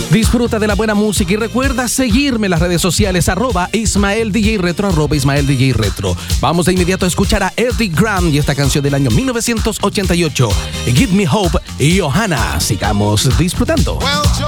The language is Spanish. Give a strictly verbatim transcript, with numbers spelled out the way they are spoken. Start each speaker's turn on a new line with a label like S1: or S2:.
S1: Disfruta de la buena música y recuerda seguirme en las redes sociales, arroba Ismael D J Retro, arroba Ismael D J Retro. Vamos de inmediato a escuchar a Eddie Graham y esta canción del año mil novecientos ochenta y ocho, Give Me Hope y Johanna. Sigamos disfrutando.
S2: Well,